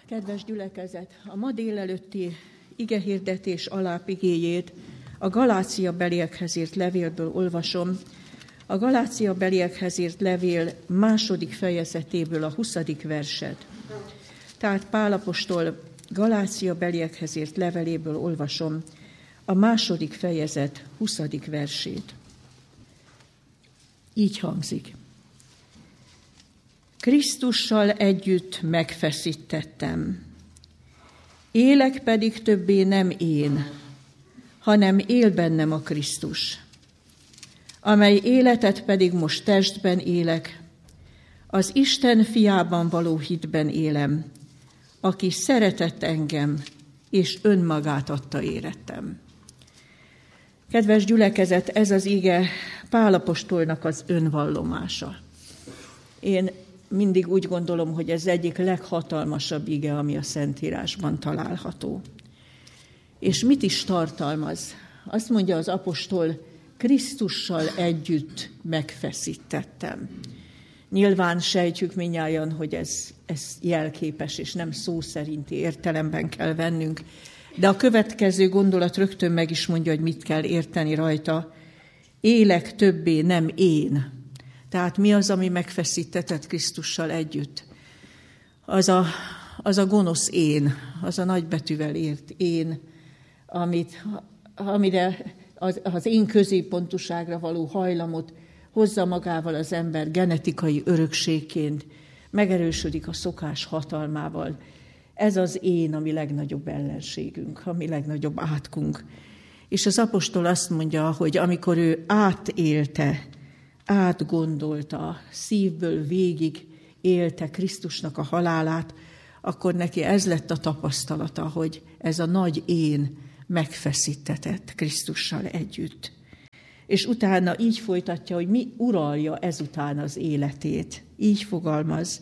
Kedves gyülekezet, a ma délelőtti igehirdetés alápigéjét a Galáciabeliekhez írt levélből olvasom. A Galáciabeliekhez írt levél 2. fejezetéből a 20. verset. Tehát Pál apostol Galáciabeliekhez írt leveléből olvasom a 2. fejezet 20. versét. Így hangzik. Krisztussal együtt megfeszítettem. Élek pedig többé nem én, hanem él bennem a Krisztus, amely életet pedig most testben élek, az Isten fiában való hitben élem, aki szeretett engem, és önmagát adta érettem. Kedves gyülekezet, ez az ige Pál apostolnak az önvallomása. Én mindig úgy gondolom, hogy ez egyik leghatalmasabb ige, ami a Szentírásban található. És mit is tartalmaz? Azt mondja az apostol, Krisztussal együtt megfeszítettem. Nyilván sejtjük mindnyájan, hogy ez jelképes, és nem szó szerinti értelemben kell vennünk, de a következő gondolat rögtön meg is mondja, hogy mit kell érteni rajta. Élek többé nem én. Tehát mi az, ami megfeszítetett Krisztussal együtt? Az a gonosz én, az a nagybetűvel írt én, amire az én középpontúságra való hajlamot hozza magával az ember genetikai örökségként, megerősödik a szokás hatalmával. Ez az én, a mi legnagyobb ellenségünk, a mi legnagyobb átkunk. És az apostol azt mondja, hogy amikor ő átélte, átgondolta, szívből végig élte Krisztusnak a halálát, akkor neki ez lett a tapasztalata, hogy ez a nagy én megfeszítetett Krisztussal együtt. És utána így folytatja, hogy mi uralja ezután az életét. Így fogalmaz,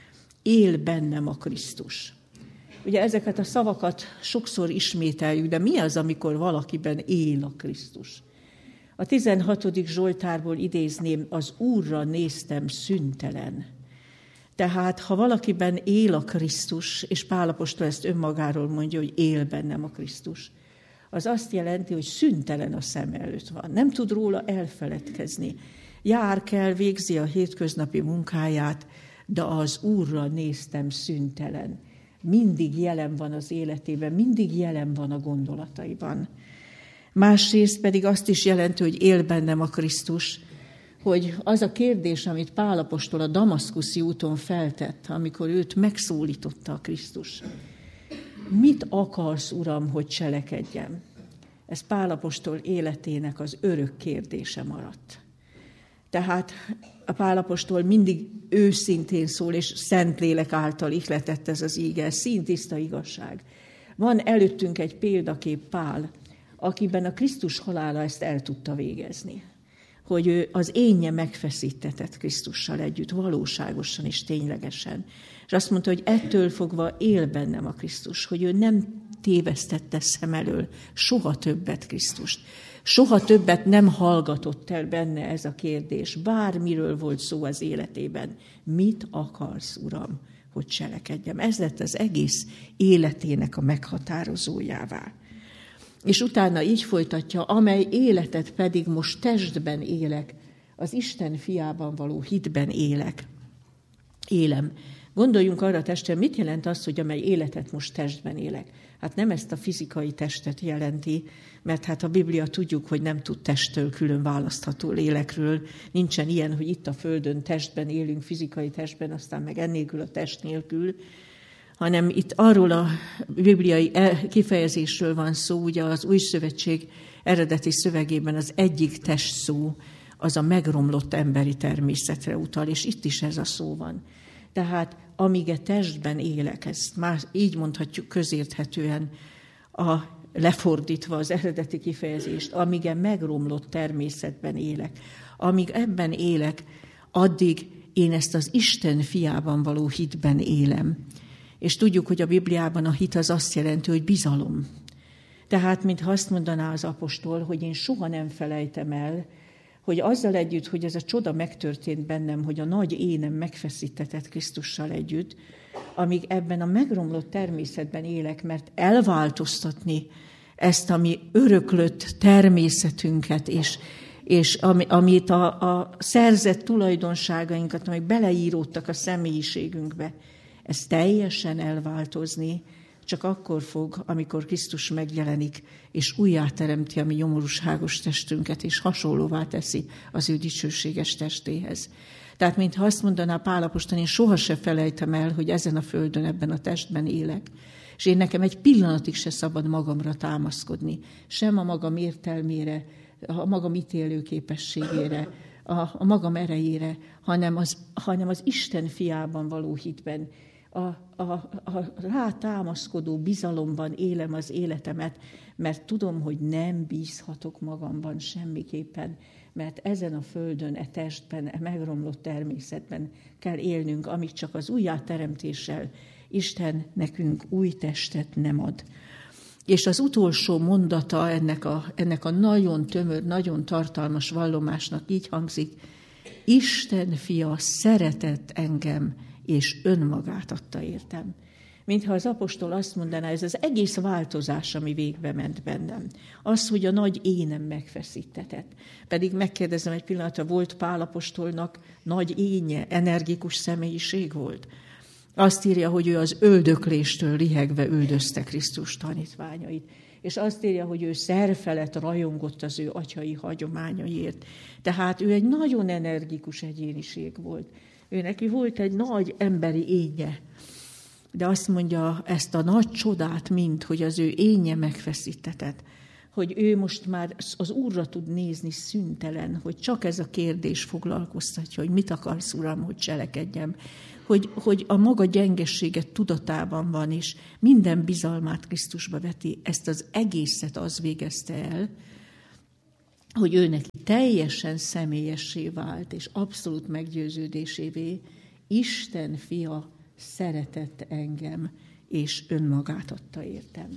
él bennem a Krisztus. Ugye ezeket a szavakat sokszor ismételjük, de mi az, amikor valakiben él a Krisztus? A 16. Zsoltárból idézném, az Úrra néztem szüntelen. Tehát, ha valakiben él a Krisztus, és Pál apostol ezt önmagáról mondja, hogy él bennem a Krisztus, az azt jelenti, hogy szüntelen a szem előtt van. Nem tud róla elfeledkezni. Jár kell, végzi a hétköznapi munkáját, de az Úrra néztem szüntelen. Mindig jelen van az életében, mindig jelen van a gondolataiban. Másrészt pedig azt is jelenti, hogy él bennem a Krisztus, hogy az a kérdés, amit Pál apostol a damaszkuszi úton feltett, amikor őt megszólította a Krisztus. Mit akarsz, Uram, hogy cselekedjem? Ez Pál apostol életének az örök kérdése maradt. Tehát a Pál apostol mindig őszintén szól, és Szentlélek által ihletett ez az íge, színtiszta igazság. Van előttünk egy példakép, Pál, akiben a Krisztus halála ezt el tudta végezni. Hogy ő az énje megfeszítetett Krisztussal együtt, valóságosan és ténylegesen. És azt mondta, hogy ettől fogva él bennem a Krisztus, hogy ő nem tévesztette szem elől soha többet Krisztust. Soha többet nem hallgatott el benne ez a kérdés. Bármiről volt szó az életében. Mit akarsz, Uram, hogy cselekedjem? Ez lett az egész életének a meghatározójává. És utána így folytatja, amely életet pedig most testben élek, az Isten fiában való hitben élem. Gondoljunk arra, testvérem, mit jelent az, hogy amely életet most testben élek? Hát nem ezt a fizikai testet jelenti, mert hát a Biblia tudjuk, hogy nem tud testtől külön választható lélekről. Nincsen ilyen, hogy itt a Földön testben élünk, fizikai testben, aztán meg ennélkül a test nélkül, hanem itt arról a bibliai kifejezésről van szó, ugye az Új Szövetség eredeti szövegében az egyik test szó, az a megromlott emberi természetre utal, és itt is ez a szó van. Tehát amíg testben élek, ezt már így mondhatjuk közérthetően, lefordítva az eredeti kifejezést, amíg megromlott természetben élek, amíg ebben élek, addig én ezt az Isten fiában való hitben élem. És tudjuk, hogy a Bibliában a hit az azt jelenti, hogy bizalom. Tehát, mintha azt mondaná az apostol, hogy én soha nem felejtem el, hogy azzal együtt, hogy ez a csoda megtörtént bennem, hogy a nagy énem megfeszítetett Krisztussal együtt, amíg ebben a megromlott természetben élek, mert elváltoztatni ezt a mi öröklött természetünket, és amit a szerzett tulajdonságainkat, amik beleíródtak a személyiségünkbe, ezt teljesen elváltozni, csak akkor fog, amikor Krisztus megjelenik, és újjáteremti a mi nyomorúságos testünket, és hasonlóvá teszi az ő dicsőséges testéhez. Tehát, mintha azt mondaná Pál apostol, én sohasem felejtem el, hogy ezen a földön, ebben a testben élek, és én nekem egy pillanatig se szabad magamra támaszkodni, sem a magam értelmére, a magam ítélő képességére, a magam erejére, hanem az Isten fiában való hitben, a rátámaszkodó bizalomban élem az életemet, mert tudom, hogy nem bízhatok magamban semmiképpen, mert ezen a földön, e testben, e megromlott természetben kell élnünk, amíg csak az újjáteremtéssel Isten nekünk új testet nem ad. És az utolsó mondata ennek a nagyon tömör, nagyon tartalmas vallomásnak így hangzik: Isten fia szeretett engem, és önmagát adta értem. Mintha az apostol azt mondaná, ez az egész változás, ami végbe ment bennem. Az, hogy a nagy énem megfeszítetett. Pedig megkérdezem egy pillanatra, volt Pál apostolnak nagy énje, energikus személyiség volt? Azt írja, hogy ő az öldökléstől lihegve üldözte Krisztus tanítványait. És azt írja, hogy ő szerfelett rajongott az ő atyai hagyományaiért. Tehát ő egy nagyon energikus egyéniség volt. Ő neki volt egy nagy emberi énje. De azt mondja ezt a nagy csodát, hogy az ő énje megfeszítetett, hogy ő most már az Úrra tud nézni szüntelen, hogy csak ez a kérdés foglalkoztatja, hogy mit akarsz, Uram, hogy cselekedjem, hogy a maga gyengességet tudatában van, és minden bizalmát Krisztusba veti, ezt az egészet az végezte el, hogy ő neki teljesen személyessé vált, és abszolút meggyőződésévé, Isten fia szeretett engem, és önmagát adta értem.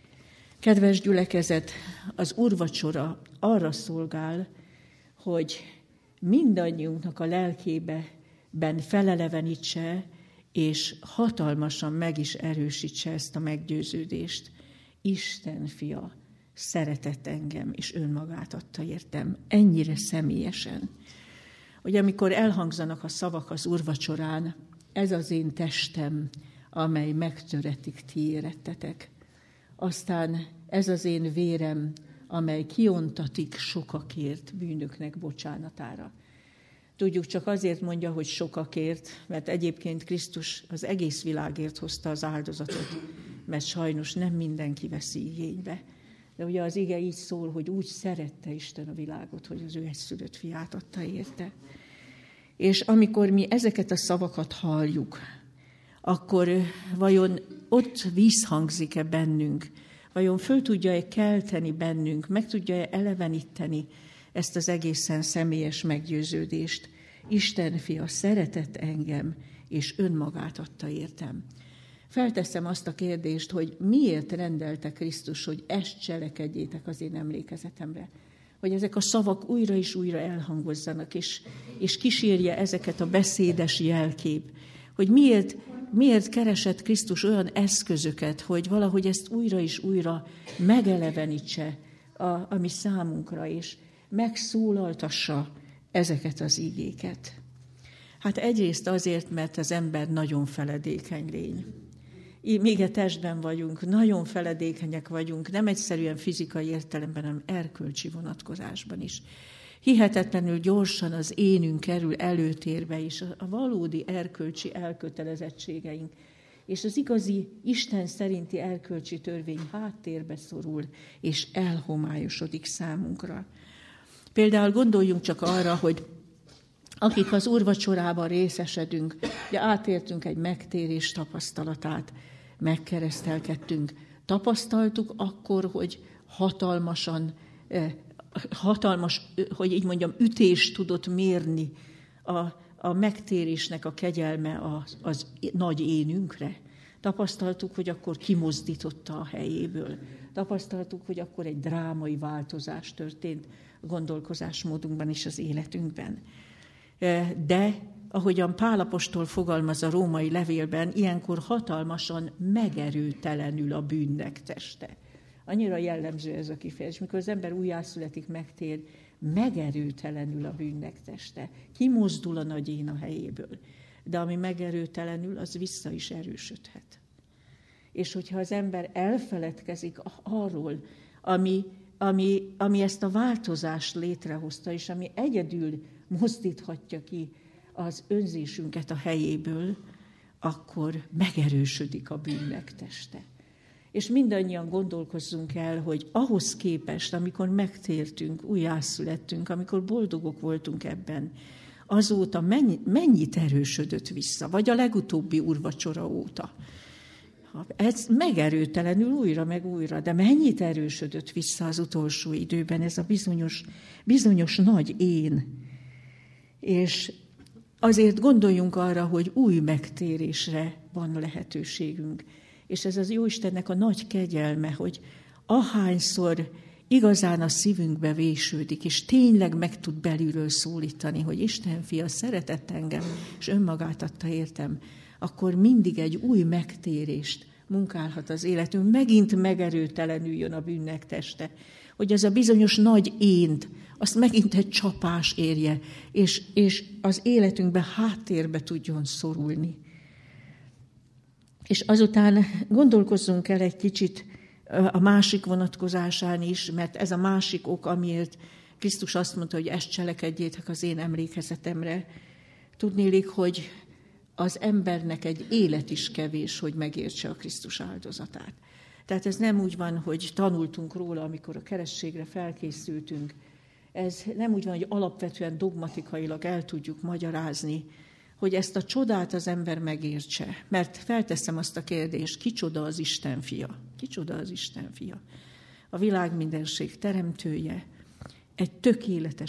Kedves gyülekezet, az úrvacsora arra szolgál, hogy mindannyiunknak a lelkében felelevenítse, és hatalmasan meg is erősítse ezt a meggyőződést. Isten fia szeretett engem, és önmagát adta értem. Ennyire személyesen, hogy amikor elhangzanak a szavak az úrvacsorán, ez az én testem, amely megtöretik ti érettetek. Aztán ez az én vérem, amely kiontatik sokakért bűnöknek bocsánatára. Tudjuk, csak azért mondja, hogy sokakért, mert egyébként Krisztus az egész világért hozta az áldozatot, mert sajnos nem mindenki veszi igénybe. De ugye az ige így szól, hogy úgy szerette Isten a világot, hogy az ő egyszülött fiát adta érte. És amikor mi ezeket a szavakat halljuk, akkor vajon ott visszhangzik-e bennünk, vajon föl tudja-e kelteni bennünk, meg tudja-e eleveníteni ezt az egészen személyes meggyőződést. Isten fia szeretett engem, és önmagát adta értem. Felteszem azt a kérdést, hogy miért rendelte Krisztus, hogy ezt cselekedjétek az én emlékezetemre. Hogy ezek a szavak újra és újra elhangozzanak, és kísérje ezeket a beszédes jelkép. Hogy miért keresett Krisztus olyan eszközöket, hogy valahogy ezt újra és újra megelevenítse a mi számunkra, és megszólaltassa ezeket az igéket. Hát egyrészt azért, mert az ember nagyon feledékeny lény. Még a testben vagyunk, nagyon feledékenyek vagyunk, nem egyszerűen fizikai értelemben, hanem erkölcsi vonatkozásban is. Hihetetlenül gyorsan az énünk kerül előtérbe, és a valódi erkölcsi elkötelezettségeink, és az igazi Isten szerinti erkölcsi törvény háttérbe szorul, és elhomályosodik számunkra. Például gondoljunk csak arra, hogy akik az úrvacsorában részesedünk, ugye átértünk egy megtérés tapasztalatát, megkeresztelkedtünk. Tapasztaltuk akkor, hogy hatalmas, hogy így mondjam, ütést tudott mérni a megtérésnek a kegyelme az nagy énünkre. Tapasztaltuk, hogy akkor kimozdította a helyéből. Tapasztaltuk, hogy akkor egy drámai változás történt a gondolkozásmódunkban és az életünkben. De ahogyan Pál apostol fogalmaz a római levélben, ilyenkor hatalmasan megerőtelenül a bűnnek teste. Annyira jellemző ez a kifejezés, mikor az ember újjászületik, megtér, megerőtelenül a bűnnek teste. Kimozdul a nagy én a helyéből. De ami megerőtelenül, az vissza is erősödhet. És hogyha az ember elfeledkezik arról, ami ezt a változást létrehozta, és ami egyedül mozdíthatja ki az önzésünket a helyéből, akkor megerősödik a bűnnek teste. És mindannyian gondolkozzunk el, hogy ahhoz képest, amikor megtértünk, újjászülettünk, amikor boldogok voltunk ebben, azóta mennyit erősödött vissza, vagy a legutóbbi úrvacsora óta. Ez megerőtelenül újra meg újra, de mennyit erősödött vissza az utolsó időben ez a bizonyos nagy én. És azért gondoljunk arra, hogy új megtérésre van lehetőségünk. És ez az Jóistennek a nagy kegyelme, hogy ahányszor igazán a szívünkbe vésődik, és tényleg meg tud belülről szólítani, hogy Isten fia szeretett engem, és önmagát adta értem, akkor mindig egy új megtérést munkálhat az életünk. Megint megerőtelenül jön a bűnnek teste, hogy az a bizonyos nagy ént, azt megint egy csapás érje, és az életünkbe háttérbe tudjon szorulni. És azután gondolkozzunk el egy kicsit a másik vonatkozásán is, mert ez a másik ok, amiért Krisztus azt mondta, hogy ezt cselekedjétek az én emlékezetemre. Tudnélik, hogy az embernek egy élet is kevés, hogy megértse a Krisztus áldozatát. Tehát ez nem úgy van, hogy tanultunk róla, amikor a keresztségre felkészültünk. Ez nem úgy van, hogy alapvetően dogmatikailag el tudjuk magyarázni, hogy ezt a csodát az ember megértse. Mert felteszem azt a kérdést, kicsoda az Isten fia? Kicsoda az Isten fia? A világ mindenség teremtője, egy tökéletes